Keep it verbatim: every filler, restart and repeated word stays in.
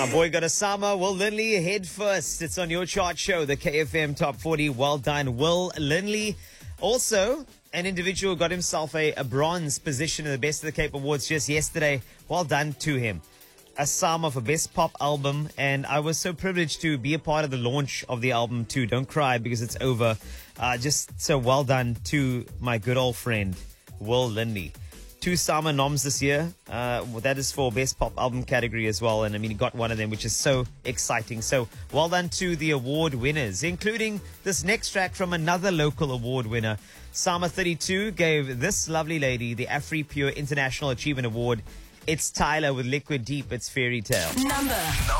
My boy got a Sama. Will Lindley head first. It's on your chart show, the K F M Top forty. Well done, Will Lindley. Also, an individual got himself a, a bronze position in the Best of the Cape Awards just yesterday. Well done to him. A Sama for Best Pop Album, and I was so privileged to be a part of the launch of the album too. Don't cry because it's over. Uh, just so well done to my good old friend, Will Lindley. Two Sama noms this year. Uh, that is for Best Pop Album category as well. And I mean, he got one of them, which is so exciting. So well done to the award winners, including this next track from another local award winner. Sama thirty-two gave this lovely lady the AfriPure International Achievement Award. It's Tyler with Liquid Deep. It's Fairy Tale. Number